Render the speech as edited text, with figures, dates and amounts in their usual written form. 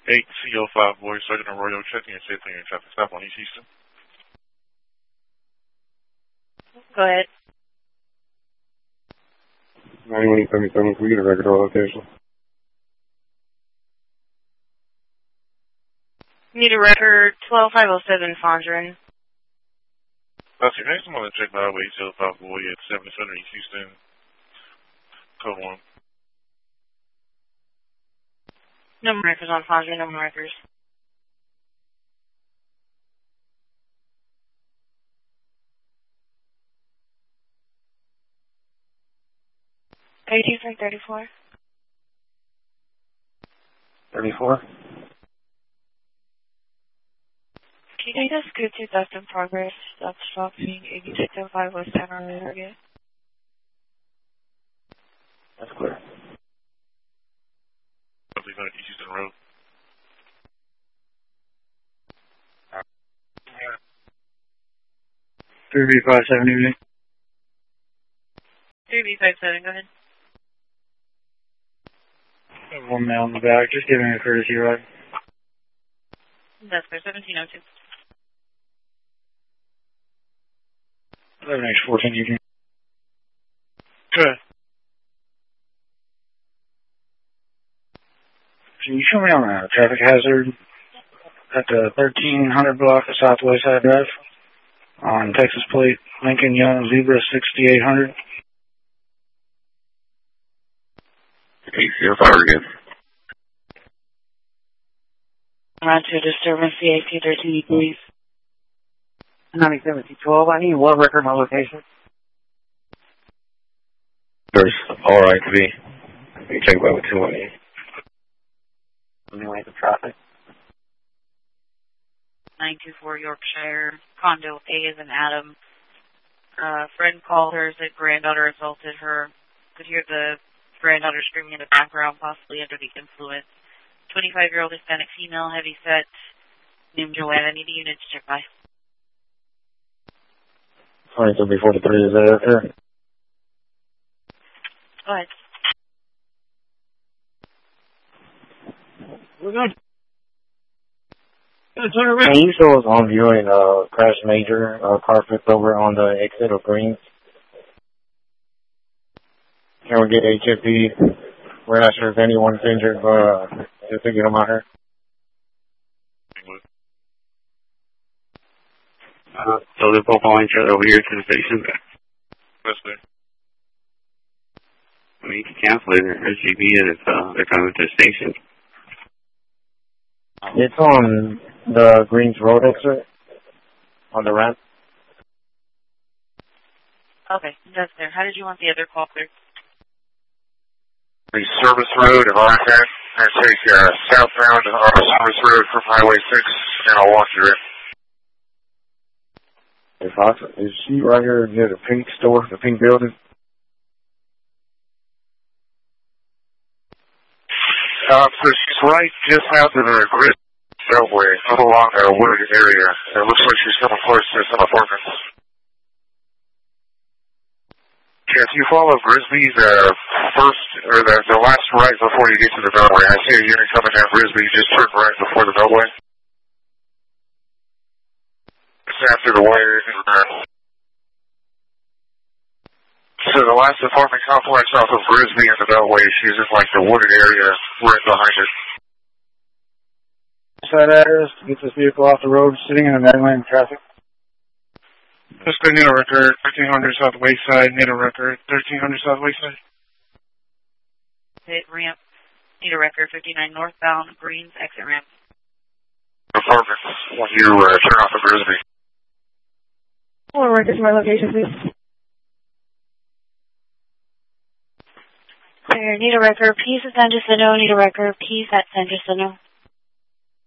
CO5 Boy, Sergeant Arroyo, checking and safety and traffic stop on East Houston. Go ahead. 9177, can we get a record of location? Need a record 12507 Fondren. That's your next one. Check by highway CO5 Boy at 77 East Houston. Code 1. No more records on Fondren, no more records. AT 34. 34? Can you just go to Dust in Progress? Stop stopping 8605 West Town area. That's clear. East Houston Road. Three B 57 evening. 3B57, go ahead. One male in the back, just giving a courtesy ride. That's clear, 1702. 11X14 evening. Good. Can you show me on a traffic hazard at the 1300 block of Southwest Side Drive on Texas Plate, Lincoln Young Zebra 6800? 805 again. Roger, disturbance, CAC 13 degrees. 9712, I need one record on location. There's all right to be. You check by with 218. Anyway, the traffic. 924 Yorkshire, condo A is an Adam. Friend called her, said granddaughter assaulted her. Could hear the granddaughter screaming in the background, possibly under the influence. 25-year-old Hispanic female, heavy set, named Joanna. Need a unit to check by. 2343, is that okay? Go ahead. We're good. Can you show us on viewing crash major car flipped over on the exit of Greens? Can we get HFP? We're not sure if anyone's injured, but just to get them out here. So they're both on each other over here to the station. Yes, sir. I mean, you can cancel it. SGB if they're coming to the station. It's on the Greens Road exit, on the ramp. Okay, that's there. How did you want the other call cleared? The Service Road of Arthur. I take southbound Service Road from Highway 6, and I'll walk you in. Hey, Fox, is she right here near the pink store, the pink building? So she's right just south of the grid beltway, up along a wooded area. It looks like she's coming close to some apartments. Yeah, if you follow Grisby's the last right before you get to the beltway, I see a unit coming down Grisby, just turn right before the beltway. It's after the wires. So the last apartment complex off of Grisby and the beltway, she's in like the wooded area right behind it. Side address to get this vehicle off the road, sitting in the nine-lane traffic. Let's go need a record, 1300 Southwest Side, need a record, 1300 Southwest Side. Hit ramp, need a record, 59 northbound, Greens, exit ramp. Apartments, when you turn off of Grisby. One record to my location, please. Clear, need a record, peace at San Jacinto, need a record, peace at San Jacinto.